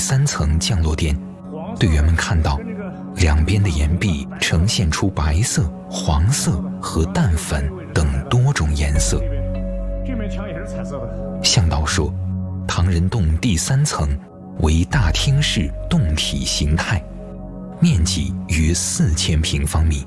3层降落点，队员们看到两边的岩壁呈现出白色、黄色和淡粉等多种颜色。向导说，唐人洞第3层为大厅式洞体形态，面积约4000平方米。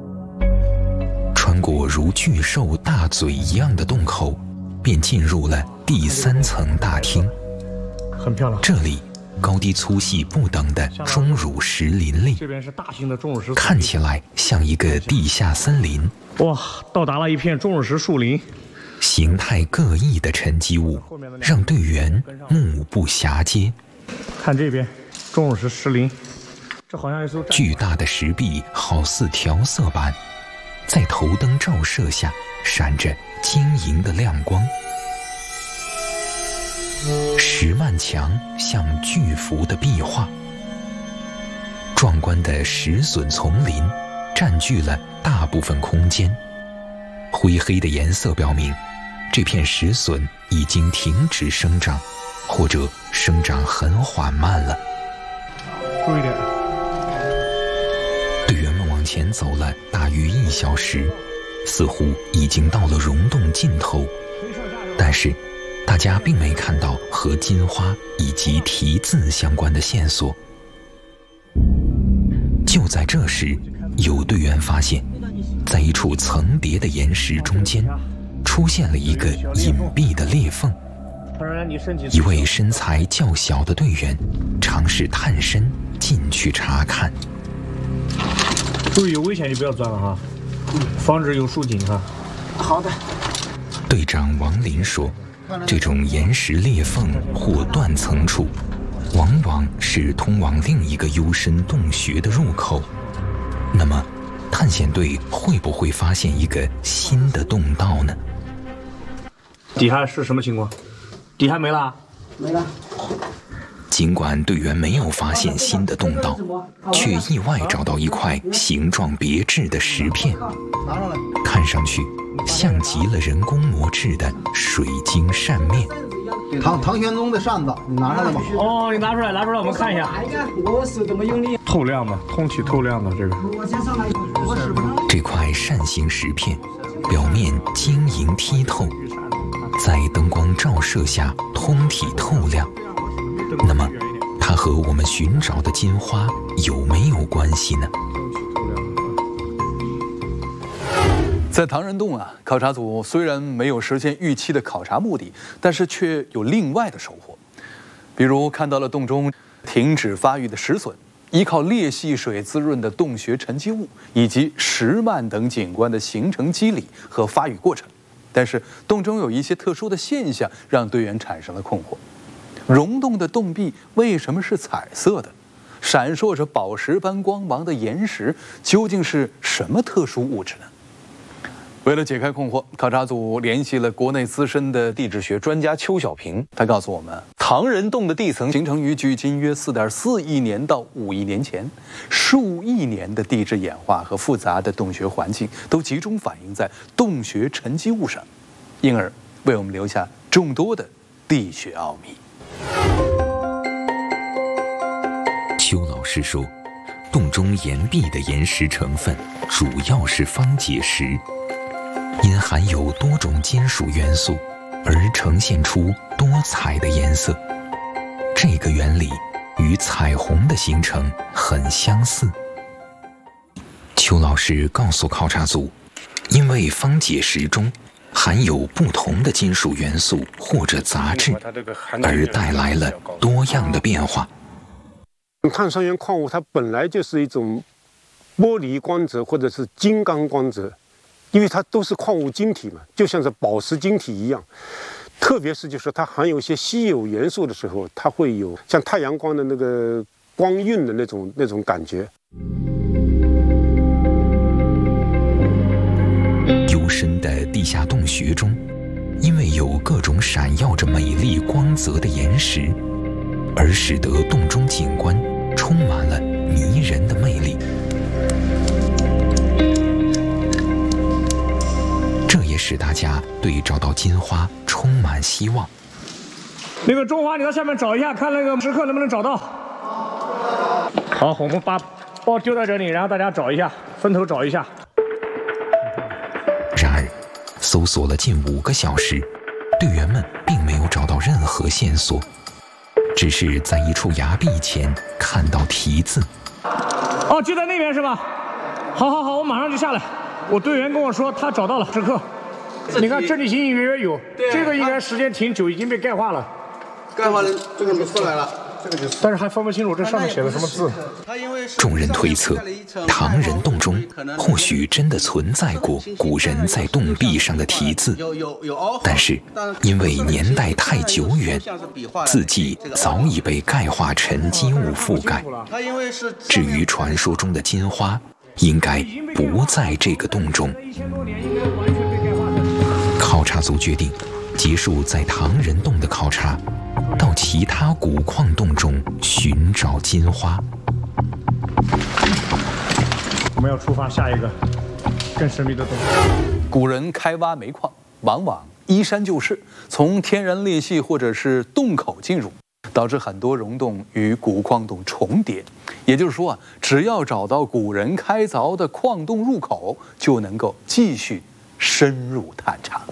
穿过如巨兽大嘴一样的洞口，便进入了第3层大厅。 很漂亮。 这里高低粗细不等的钟乳石林立， 这边是大型的钟乳石， 看起来像一个地下森林。 哇，到达了一片钟乳石树林， 形态各异的沉积物让队员目不暇接。 看这边，钟乳石石林，这好像一艘巨大的石壁好似调色板，在头灯照射下闪着晶莹的亮光。石幔墙像巨幅的壁画，壮观的石笋丛林占据了大部分空间。灰黑的颜色表明，这片石笋已经停止生长，或者生长很缓慢了。 注意点。 队员们往前走了大约1小时，似乎已经到了溶洞尽头，但是大家并没看到和金花以及题字相关的线索。就在这时，有队员发现，在一处层叠的岩石中间，出现了一个隐蔽的裂缝。一位身材较小的队员尝试探身进去查看。 注意有危险就不要钻了哈，防止有树井哈。 好的。 队长王林说，这种岩石裂缝或断层处，往往是通往另一个幽深洞穴的入口。那么，探险队会不会发现一个新的洞道呢？ 底下是什么情况？底下没了？ 没了。 尽管队员没有发现新的洞道，却意外找到一块形状别致的石片，看上去像极了人工磨制的水晶扇面。 唐玄宗的扇子，你拿上来吧。 哦，你拿出来，我们看一下。 我手怎么用力？ 透亮的，通体透亮的这个。 我先上来，我使不上。 这块扇形石片表面晶莹剔透，在灯光照射下通体透亮。那么，它和我们寻找的金花有没有关系呢？ 在唐人洞啊，考察组虽然没有实现预期的考察目的，但是却有另外的收获，比如看到了洞中停止发育的石笋，依靠裂隙水滋润的洞穴沉积物，以及石幔等景观的形成机理和发育过程。但是洞中有一些特殊的现象，让队员产生了困惑：溶洞的洞壁为什么是彩色的？闪烁着宝石般光芒的岩石究竟是什么特殊物质呢？为了解开困惑，考察组联系了国内资深的地质学专家邱小平。他告诉我们，唐人洞的地层形成于距今约4.4亿年到5亿年前，数亿年的地质演化和复杂的洞穴环境都集中反映在洞穴沉积物上，因而为我们留下众多的地学奥秘。 邱老师说，洞中岩壁的岩石成分主要是方解石，因含有多种金属元素而呈现出多彩的颜色。这个原理与彩虹的形成很相似。邱老师告诉考察组，因为方解石中含有不同的金属元素或者杂质，而带来了多样的变化。 碳酸盐矿物它本来就是一种玻璃光泽或者是金刚光泽，因为它都是矿物晶体嘛，就像是宝石晶体一样。特别是就是它含有一些稀有元素的时候，它会有像太阳光的那个光晕的那种感觉。 幽深的地下洞穴中，因为有各种闪耀着美丽光泽的岩石，而使得洞中景观充满了迷人的魅力。这也使大家对找到金花充满希望。 那个中华，你到下面找一下，看那个时刻能不能找到。好，我们把包丢在这里，然后大家找一下，分头找一下。 然而，搜索了近5个小时，队员们并没有找到任何线索，只是在一处崖壁前看到题字。 哦，就在那边是吧？好，我马上就下来。我队员跟我说他找到了时刻。你看这里隐隐约约有，这个应该时间挺久，已经被钙化了。 钙化的这个就出来了，这个就。 但是还分不清楚这上面写的什么字。 众人推测，唐人洞中或许真的存在过古人在洞壁上的题字，但是因为年代太久远，字迹早已被钙化沉积物覆盖。至于传说中的金花，应该不在这个洞中。考察组决定结束在唐人洞的考察，到其他古矿洞中寻找金花。 我们要出发下一个更神秘的洞。 古人开挖煤矿，往往依山就势，从天然裂隙或者是洞口进入，导致很多溶洞与古矿洞重叠。也就是说只要找到古人开凿的矿洞入口，就能够继续深入探查。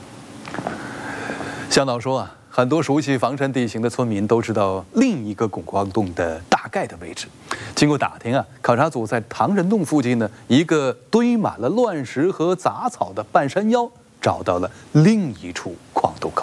向导说很多熟悉房山地形的村民都知道另一个古矿洞的大概的位置。经过打听考察组在唐人洞附近的一个堆满了乱石和杂草的半山腰找到了另一处矿洞口。